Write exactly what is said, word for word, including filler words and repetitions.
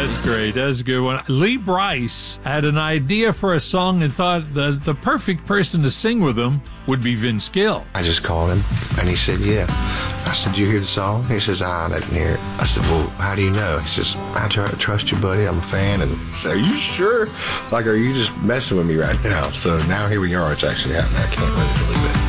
That's great. That's a good one. Lee Brice had an idea for a song and thought the, the perfect person to sing with him would be Vince Gill. I just called him, and he said, yeah. I said, did you hear the song? He says, I didn't hear it. I said, well, how do you know? He says, I try to trust you, buddy. I'm a fan. And I said, are you sure? Like, are you just messing with me right now? So now here we are. It's actually happening. I can't really believe it.